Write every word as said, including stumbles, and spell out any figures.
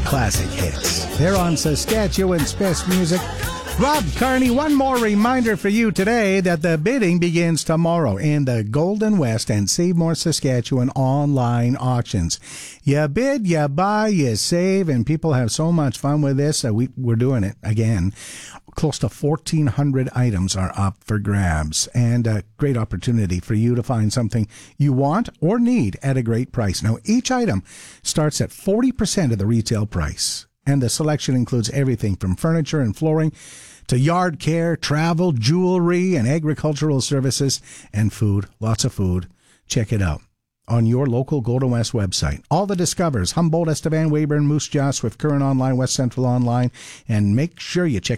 classic hits. They're on Saskatchewan's best music. Rob Carney, one more reminder for you today that the bidding begins tomorrow in the Golden West and Save More Saskatchewan online auctions. You bid, you buy, you save, and people have so much fun with this. Uh, we, we're doing it again. Close to fourteen hundred items are up for grabs, and a great opportunity for you to find something you want or need at a great price. Now, each item starts at forty percent of the retail price, and the selection includes everything from furniture and flooring to yard care, travel, jewelry, and agricultural services, and food. Lots of food. Check it out on your local Golden West website. All the Discovers, Humboldt, Estevan, Weyburn, Moose Jaw, Swift Current Online, West Central Online, and make sure you check